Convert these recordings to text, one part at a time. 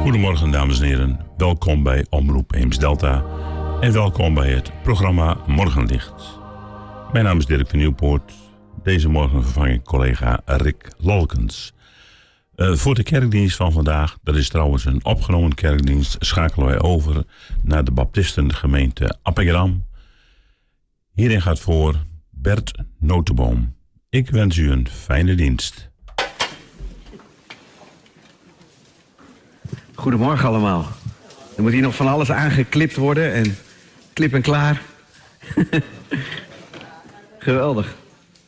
Goedemorgen dames en heren, welkom bij Omroep Eems-Delta en welkom bij het programma Morgenlicht. Mijn naam is Dirk van Nieuwpoort, deze morgen vervang ik collega Rick Lalkens. Voor de kerkdienst van vandaag, dat is trouwens een opgenomen kerkdienst, schakelen wij over naar de Baptistengemeente Appingedam. Hierin gaat voor Bert Notenboom. Ik wens u een fijne dienst. Goedemorgen allemaal. Er moet hier nog van alles aangeklipt worden en klip en klaar. Geweldig.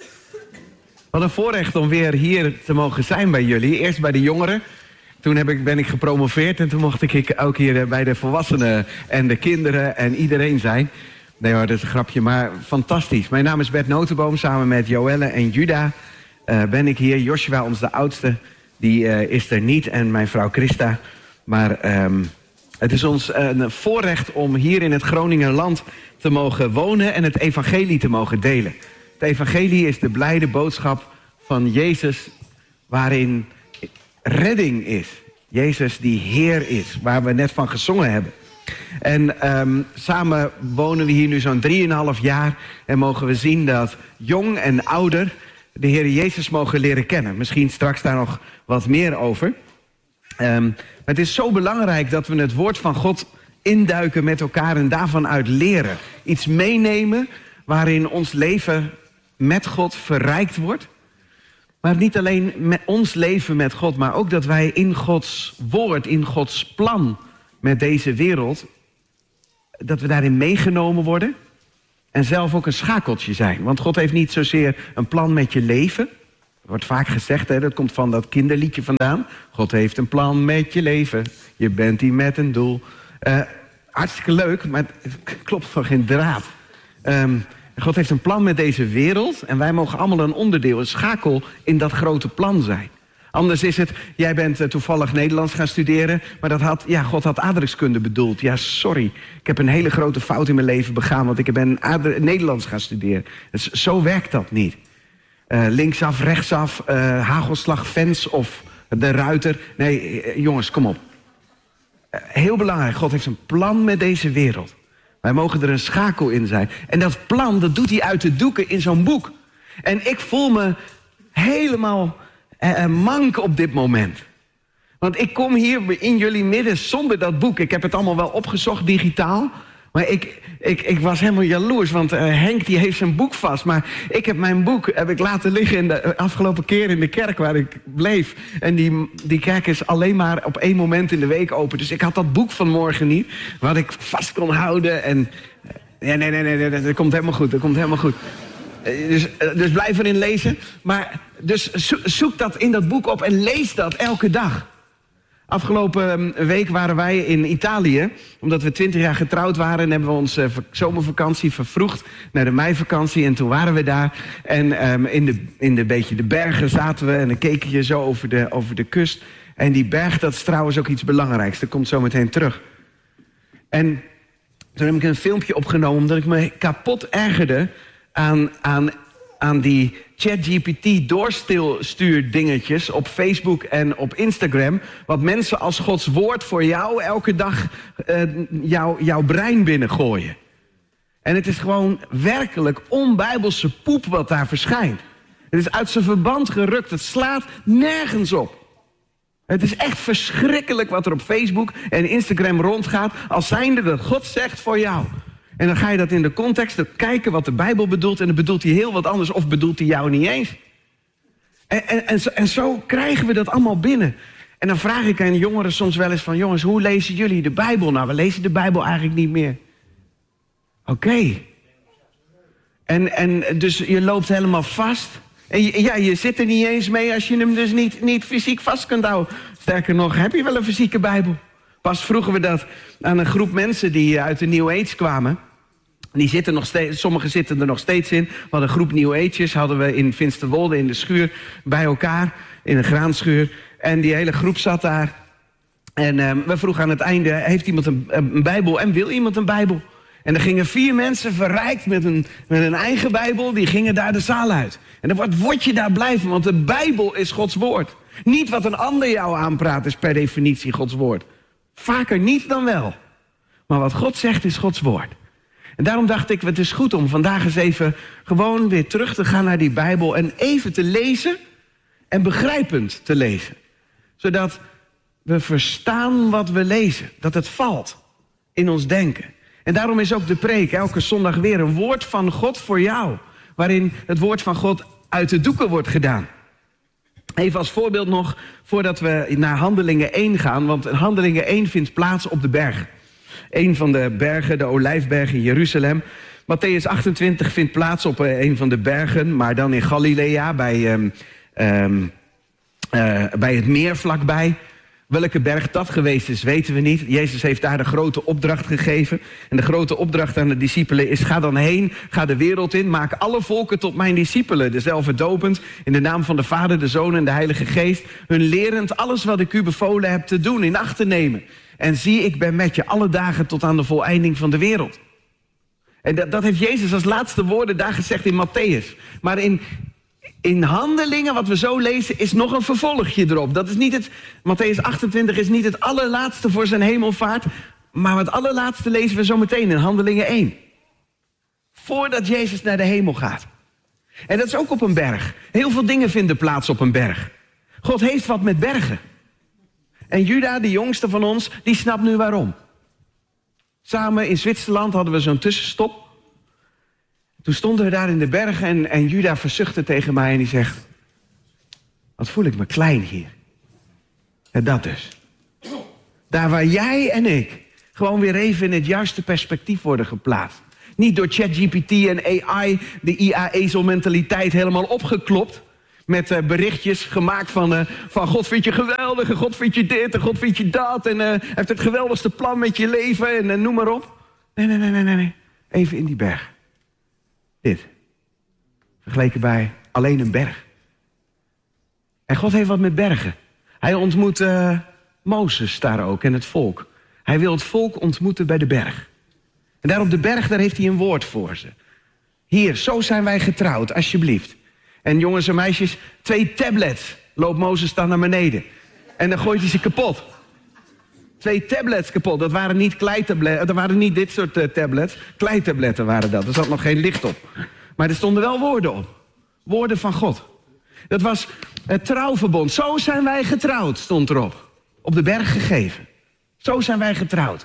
Wat een voorrecht om weer hier te mogen zijn bij jullie. Eerst bij de jongeren. Toen ben ik gepromoveerd en toen mocht ik ook hier bij de volwassenen en de kinderen en iedereen zijn. Nee hoor, dat is een grapje, maar fantastisch. Mijn naam is Bert Notenboom. Samen met Joelle en Juda ben ik hier. Joshua, onze oudste, die is er niet. En mijn vrouw Christa. Maar het is ons een voorrecht om hier in het Groningerland te mogen wonen en het evangelie te mogen delen. Het evangelie is de blijde boodschap van Jezus waarin redding is. Jezus die Heer is, waar we net van gezongen hebben. En samen wonen we hier nu zo'n 3,5 jaar en mogen we zien dat jong en ouder de Heer Jezus mogen leren kennen. Misschien straks daar nog wat meer over. Maar het is zo belangrijk dat we het woord van God induiken met elkaar en daarvan uit leren. Iets meenemen waarin ons leven met God verrijkt wordt. Maar niet alleen met ons leven met God, maar ook dat wij in Gods woord, in Gods plan met deze wereld, dat we daarin meegenomen worden en zelf ook een schakeltje zijn. Want God heeft niet zozeer een plan met je leven. Er wordt vaak gezegd, hè, dat komt van dat kinderliedje vandaan. God heeft een plan met je leven. Je bent hier met een doel. Hartstikke leuk, maar het klopt van geen draad. God heeft een plan met deze wereld. En wij mogen allemaal een onderdeel, een schakel in dat grote plan zijn. Anders is het, jij bent toevallig Nederlands gaan studeren. Maar God had aardrijkskunde bedoeld. Ja, sorry. Ik heb een hele grote fout in mijn leven begaan. Want ik ben Nederlands gaan studeren. Dus zo werkt dat niet. Linksaf, rechtsaf, hagelslag, fans of de ruiter. Nee, jongens, kom op. Heel belangrijk, God heeft een plan met deze wereld. Wij mogen er een schakel in zijn. En dat plan, dat doet hij uit de doeken in zo'n boek. En ik voel me helemaal mank op dit moment. Want ik kom hier in jullie midden zonder dat boek. Ik heb het allemaal wel opgezocht digitaal. Maar ik was helemaal jaloers, want Henk die heeft zijn boek vast. Maar ik heb mijn boek laten liggen de afgelopen keer in de kerk waar ik bleef. En die kerk is alleen maar op 1 moment in de week open. Dus ik had dat boek vanmorgen niet, wat ik vast kon houden. En nee, dat komt helemaal goed, dat komt helemaal goed. Dus blijf erin lezen. Maar dus zoek dat in dat boek op en lees dat elke dag. Afgelopen week waren wij in Italië. Omdat we 20 jaar getrouwd waren. En hebben we onze zomervakantie vervroegd naar de meivakantie. En toen waren we daar. En in de beetje de bergen zaten we. En dan keken je zo over de kust. En die berg, dat is trouwens ook iets belangrijks. Dat komt zo meteen terug. En toen heb ik een filmpje opgenomen. Omdat ik me kapot ergerde aan die ChatGPT doorstuurdingetjes op Facebook en op Instagram. Wat mensen als Gods woord voor jou elke dag jouw brein binnengooien. En het is gewoon werkelijk onbijbelse poep wat daar verschijnt. Het is uit zijn verband gerukt. Het slaat nergens op. Het is echt verschrikkelijk wat er op Facebook en Instagram rondgaat. Als zijnde dat God zegt voor jou. En dan ga je dat in de context kijken wat de Bijbel bedoelt. En dan bedoelt hij heel wat anders of bedoelt hij jou niet eens. En zo krijgen we dat allemaal binnen. En dan vraag ik aan jongeren soms wel eens van... jongens, hoe lezen jullie de Bijbel? Nou, we lezen de Bijbel eigenlijk niet meer. Oké. En dus je loopt helemaal vast. En je zit er niet eens mee als je hem dus niet fysiek vast kunt houden. Sterker nog, heb je wel een fysieke Bijbel? Pas vroegen we dat aan een groep mensen die uit de New Age kwamen. Die zitten nog steeds, sommigen zitten er nog steeds in. We hadden een groep New Age'ers, hadden we in Finsterwolde in de schuur bij elkaar. In een graanschuur. En die hele groep zat daar. En we vroegen aan het einde, heeft iemand een Bijbel en wil iemand een Bijbel? En er gingen 4 mensen verrijkt met een eigen Bijbel, die gingen daar de zaal uit. En dan word je daar blij van, want de Bijbel is Gods woord. Niet wat een ander jou aanpraat is per definitie Gods woord. Vaker niet dan wel. Maar wat God zegt is Gods woord. En daarom dacht ik, het is goed om vandaag eens even gewoon weer terug te gaan naar die Bijbel en even te lezen en begrijpend te lezen. Zodat we verstaan wat we lezen. Dat het valt in ons denken. En daarom is ook de preek elke zondag weer een woord van God voor jou. Waarin het woord van God uit de doeken wordt gedaan. Even als voorbeeld nog, voordat we naar Handelingen 1 gaan. Want Handelingen 1 vindt plaats op de berg. Een van de bergen, de Olijfberg in Jeruzalem. Matthäus 28 vindt plaats op een van de bergen, maar dan in Galilea, bij het meer vlakbij. Welke berg dat geweest is, weten we niet. Jezus heeft daar de grote opdracht gegeven. En de grote opdracht aan de discipelen is: ga dan heen, ga de wereld in, maak alle volken tot mijn discipelen. Dezelfde dopend, in de naam van de Vader, de Zoon en de Heilige Geest. Hun lerend alles wat ik u bevolen heb te doen, in acht te nemen. En zie, ik ben met je alle dagen tot aan de voleinding van de wereld. En dat heeft Jezus als laatste woorden daar gezegd in Matthäus. Maar in Handelingen, wat we zo lezen, is nog een vervolgje erop. Dat is niet het, Matthäus 28 is niet het allerlaatste voor zijn hemelvaart. Maar het allerlaatste lezen we zo meteen in Handelingen 1. Voordat Jezus naar de hemel gaat. En dat is ook op een berg. Heel veel dingen vinden plaats op een berg. God heeft wat met bergen. En Juda, de jongste van ons, die snapt nu waarom. Samen in Zwitserland hadden we zo'n tussenstop. Toen stonden we daar in de bergen en Juda verzuchtte tegen mij en die zegt: wat voel ik me klein hier. En dat dus. Daar waar jij en ik gewoon weer even in het juiste perspectief worden geplaatst. Niet door ChatGPT en AI, de IA-ezel-mentaliteit helemaal opgeklopt. Met berichtjes gemaakt van God vindt je geweldig, en God vindt je dit, en God vindt je dat. En heeft het geweldigste plan met je leven en noem maar op. Nee. Even in die berg. Dit. Vergeleken bij alleen een berg. En God heeft wat met bergen. Hij ontmoet Mozes daar ook en het volk. Hij wil het volk ontmoeten bij de berg. En daar op de berg, daar heeft hij een woord voor ze. Hier, zo zijn wij getrouwd, alsjeblieft. En jongens en meisjes, 2 tablets loopt Mozes dan naar beneden. En dan gooit hij ze kapot. 2 tablets kapot. Dat waren niet kleitabletten, dat waren niet dit soort tablets. Kleitabletten waren dat. Er zat nog geen licht op. Maar er stonden wel woorden op. Woorden van God. Dat was het trouwverbond. Zo zijn wij getrouwd, stond erop. Op de berg gegeven. Zo zijn wij getrouwd.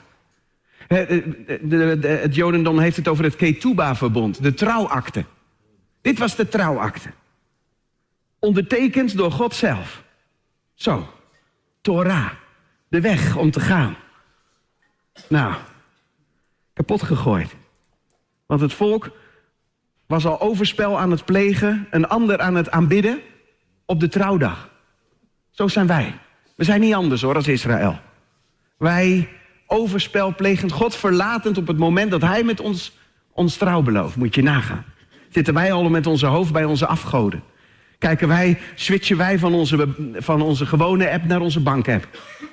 Het Jodendom heeft het over het Ketubah-verbond. De trouwakte. Dit was de trouwakte. Ondertekend door God zelf. Zo. Torah. De weg om te gaan. Nou. Kapot gegooid. Want het volk was al overspel aan het plegen. Een ander aan het aanbidden. Op de trouwdag. Zo zijn wij. We zijn niet anders hoor als Israël. Wij overspel plegend. God verlatend op het moment dat hij met ons trouw belooft. Moet je nagaan. Zitten wij al met onze hoofd bij onze afgoden. Switchen wij van onze gewone app naar onze bankapp.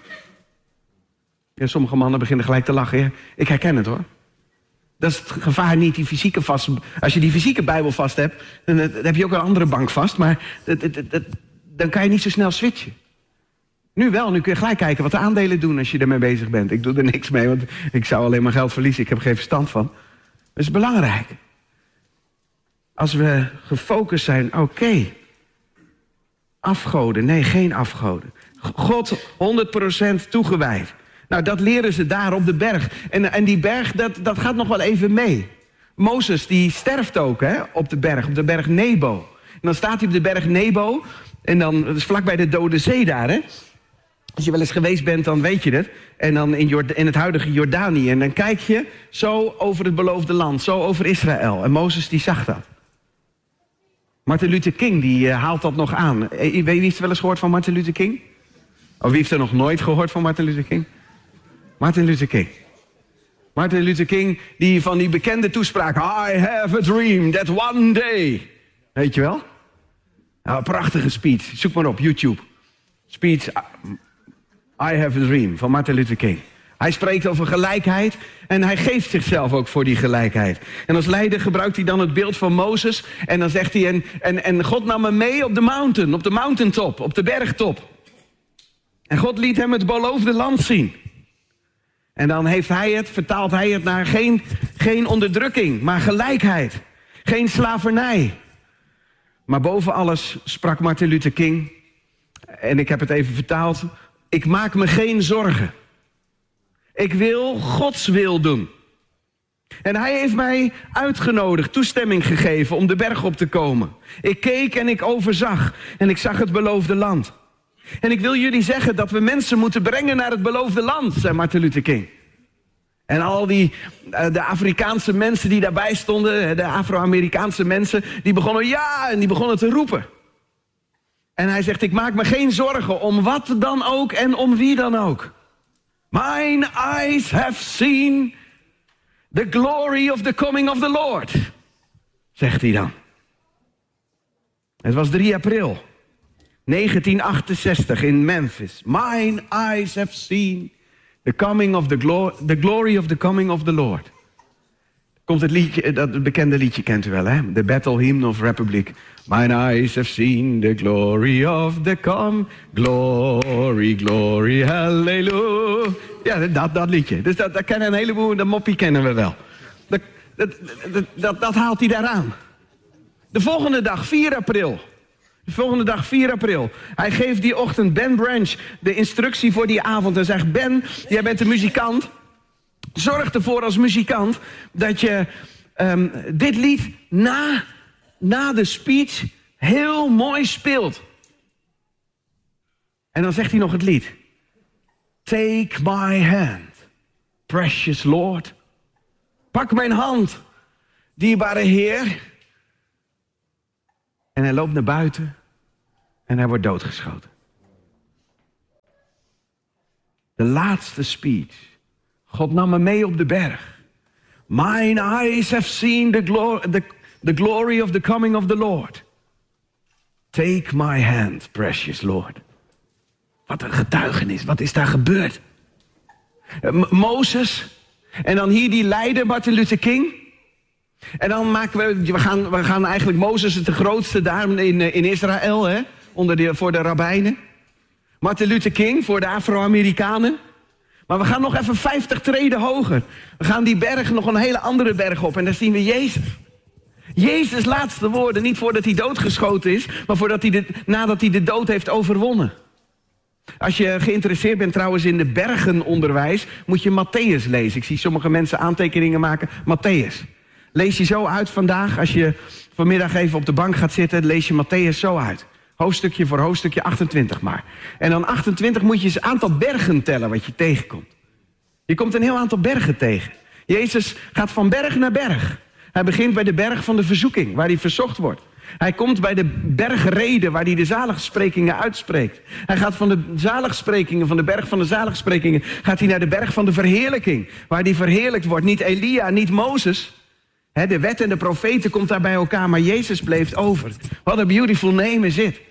Ja, sommige mannen beginnen gelijk te lachen. Ja, ik herken het hoor. Dat is het gevaar niet, die fysieke vast. Als je die fysieke Bijbel vast hebt, dan heb je ook een andere bank vast. Maar dan kan je niet zo snel switchen. Nu wel, nu kun je gelijk kijken wat de aandelen doen als je ermee bezig bent. Ik doe er niks mee, want ik zou alleen maar geld verliezen. Ik heb er geen verstand van. Dat is belangrijk. Als we gefocust zijn, oké. Afgoden, nee, geen afgoden. God 100% toegewijd. Nou, dat leren ze daar op de berg. En die berg, dat gaat nog wel even mee. Mozes, die sterft ook op de berg Nebo. En dan staat hij op de berg Nebo. En dan, dat is vlakbij de Dode Zee daar, hè. Als je wel eens geweest bent, dan weet je het. En dan in het huidige Jordanië. En dan kijk je zo over het beloofde land, zo over Israël. En Mozes, die zag dat. Martin Luther King, die haalt dat nog aan. Wie heeft er wel eens gehoord van Martin Luther King? Of wie heeft er nog nooit gehoord van Martin Luther King? Martin Luther King. Martin Luther King, die van die bekende toespraak. I have a dream that one day. Weet je wel? Nou, een prachtige speech. Zoek maar op YouTube. Speech I have a dream van Martin Luther King. Hij spreekt over gelijkheid en hij geeft zichzelf ook voor die gelijkheid. En als leider gebruikt hij dan het beeld van Mozes. En dan zegt hij, en God nam hem mee op de mountaintop, op de bergtop. En God liet hem het beloofde land zien. En dan vertaalt hij het naar geen onderdrukking, maar gelijkheid. Geen slavernij. Maar boven alles sprak Martin Luther King, en ik heb het even vertaald: ik maak me geen zorgen. Ik wil Gods wil doen. En hij heeft mij uitgenodigd, toestemming gegeven om de berg op te komen. Ik keek en ik overzag en ik zag het beloofde land. En ik wil jullie zeggen dat we mensen moeten brengen naar het beloofde land, zei Martin Luther King. En al de Afrikaanse mensen die daarbij stonden, de Afro-Amerikaanse mensen, die begonnen te roepen. En hij zegt, ik maak me geen zorgen om wat dan ook en om wie dan ook. Mine eyes have seen the glory of the coming of the Lord, zegt hij dan. Het was 3 april 1968 in Memphis. Mine eyes have seen the coming of the glory of the coming of the Lord. Komt het liedje, dat bekende liedje kent u wel, hè? The Battle Hymn of Republic. Mine eyes have seen the glory of the come. Glory, glory, hallelujah. Ja, dat liedje. Dus dat kennen een heleboel, dat moppie kennen we wel. Dat haalt hij daaraan. De volgende dag, 4 april. Hij geeft die ochtend Ben Branch de instructie voor die avond. En zegt, Ben, jij bent een muzikant. Zorg ervoor als muzikant dat je dit lied na de speech heel mooi speelt. En dan zegt hij nog het lied. Take my hand, precious Lord. Pak mijn hand, dierbare Heer. En hij loopt naar buiten en hij wordt doodgeschoten. De laatste speech. God nam me mee op de berg. Mine eyes have seen the glory of the coming of the Lord. Take my hand, precious Lord. Wat een getuigenis, wat is daar gebeurd? Mozes, en dan hier die leider, Martin Luther King. En dan we gaan eigenlijk, Mozes is de grootste daar in Israël, hè? Voor de rabbijnen. Martin Luther King voor de Afro-Amerikanen. Maar we gaan nog even 50 treden hoger. We gaan die berg, nog een hele andere berg op. En daar zien we Jezus. Jezus' laatste woorden, niet voordat hij doodgeschoten is, maar nadat hij de dood heeft overwonnen. Als je geïnteresseerd bent trouwens in de bergenonderwijs, moet je Matthäus lezen. Ik zie sommige mensen aantekeningen maken. Matthäus. Lees je zo uit vandaag. Als je vanmiddag even op de bank gaat zitten, lees je Matthäus zo uit. Hoofdstukje voor hoofdstukje 28 maar. En dan 28 moet je eens een aantal bergen tellen wat je tegenkomt. Je komt een heel aantal bergen tegen. Jezus gaat van berg naar berg. Hij begint bij de berg van de verzoeking, waar hij verzocht wordt. Hij komt bij de bergreden, waar hij de zaligsprekingen uitspreekt. Hij gaat van de zaligsprekingen, van de berg van de zaligsprekingen, gaat hij naar de berg van de verheerlijking, waar hij verheerlijkt wordt. Niet Elia, niet Mozes. De wet en de profeten komt daar bij elkaar, maar Jezus bleef over. What a beautiful name is it.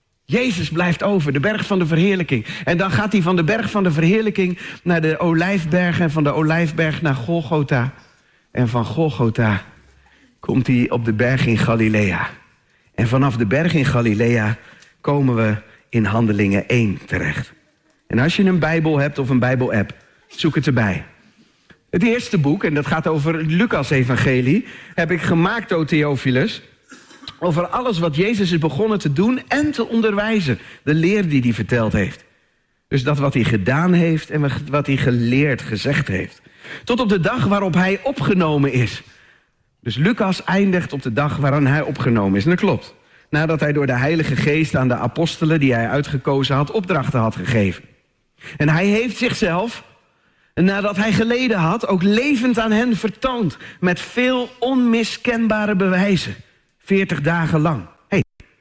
Jezus blijft over, de berg van de verheerlijking. En dan gaat hij van de berg van de verheerlijking naar de Olijfberg en van de Olijfberg naar Golgotha. En van Golgotha komt hij op de berg in Galilea. En vanaf de berg in Galilea komen we in Handelingen 1 terecht. En als je een Bijbel hebt of een Bijbel-app, zoek het erbij. Het eerste boek, en dat gaat over het Lucas-evangelie, heb ik gemaakt, o Theophilus, over alles wat Jezus is begonnen te doen en te onderwijzen. De leer die hij verteld heeft. Dus dat wat hij gedaan heeft en wat hij geleerd, gezegd heeft. Tot op de dag waarop hij opgenomen is. Dus Lucas eindigt op de dag waaraan hij opgenomen is. En dat klopt. Nadat hij door de Heilige Geest aan de apostelen die hij uitgekozen had, opdrachten had gegeven. En hij heeft zichzelf, nadat hij geleden had, ook levend aan hen vertoond. Met veel onmiskenbare bewijzen. 40 dagen lang. Hij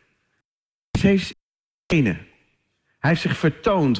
heeft zich vertoond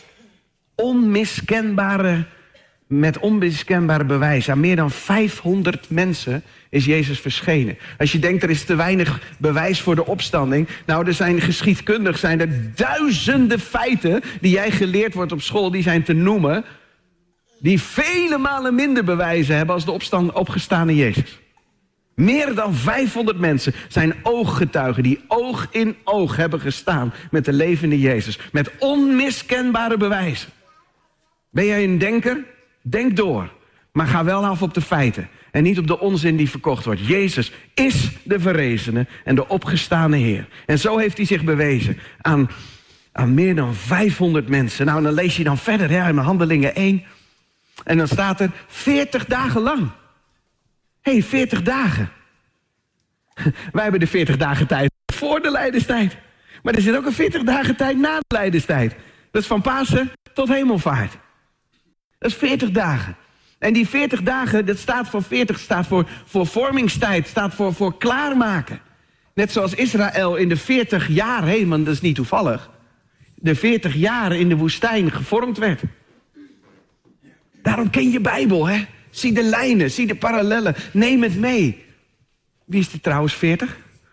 met onmiskenbare bewijzen. Aan meer dan 500 mensen is Jezus verschenen. Als je denkt, er is te weinig bewijs voor de opstanding. Nou, er zijn geschiedkundig zijn er duizenden feiten die jij geleerd wordt op school, die zijn te noemen, die vele malen minder bewijzen hebben als de opgestane Jezus. Meer dan 500 mensen zijn ooggetuigen die oog in oog hebben gestaan met de levende Jezus. Met onmiskenbare bewijzen. Ben jij een denker? Denk door, maar ga wel af op de feiten. En niet op de onzin die verkocht wordt. Jezus is de verrezene en de opgestane Heer. En zo heeft hij zich bewezen aan meer dan 500 mensen. Nou, dan lees je dan verder in Handelingen 1. En dan staat er 40 dagen lang. 40 dagen. Wij hebben de 40 dagen tijd voor de lijdenstijd. Maar er zit ook een 40 dagen tijd na de lijdenstijd. Dat is van Pasen tot Hemelvaart. Dat is 40 dagen. En die 40 dagen, dat staat voor 40, staat voor vormingstijd, staat voor klaarmaken. Net zoals Israël in de 40 jaar, want dat is niet toevallig, de 40 jaar in de woestijn gevormd werd. Daarom ken je Bijbel, hè? Zie de lijnen, zie de parallellen, neem het mee. Wie is die trouwens 40?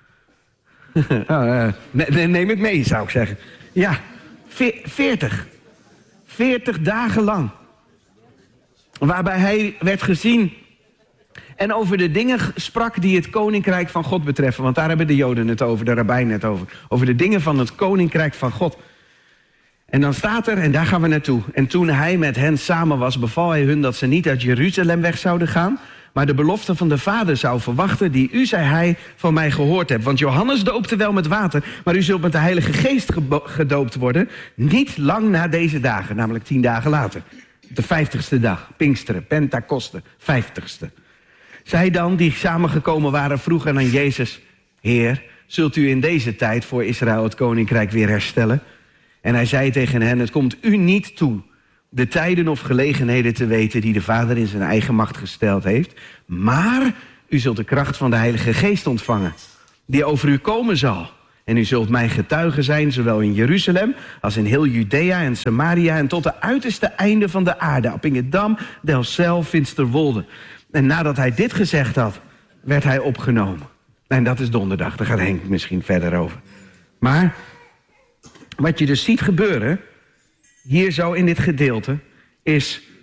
Neem het mee, zou ik zeggen. Ja, 40. 40 dagen lang. Waarbij hij werd gezien en over de dingen sprak die het koninkrijk van God betreffen. Want daar hebben de Joden het over, de rabbijnen het over. Over de dingen van het koninkrijk van God. En dan staat er, en daar gaan we naartoe. En toen hij met hen samen was, beval hij hun dat ze niet uit Jeruzalem weg zouden gaan, maar de belofte van de Vader zou verwachten, die u, zei hij, van mij gehoord hebt. Want Johannes doopte wel met water, maar u zult met de Heilige Geest gedoopt worden, niet lang na deze dagen, namelijk 10 dagen later. De 50ste dag, Pinksteren, Pentakoste, 50ste. Zij dan, die samengekomen waren, vroegen aan Jezus, Heer, zult u in deze tijd voor Israël het koninkrijk weer herstellen? En hij zei tegen hen, het komt u niet toe de tijden of gelegenheden te weten die de Vader in zijn eigen macht gesteld heeft. Maar u zult de kracht van de Heilige Geest ontvangen, die over u komen zal. En u zult mijn getuige zijn, zowel in Jeruzalem als in heel Judea en Samaria en tot de uiterste einde van de aarde. Appingedam, Delfzijl, Finsterwolde. En nadat hij dit gezegd had, werd hij opgenomen. En dat is donderdag, daar gaat Henk misschien verder over. Maar wat je dus ziet gebeuren, hier zo in dit gedeelte, is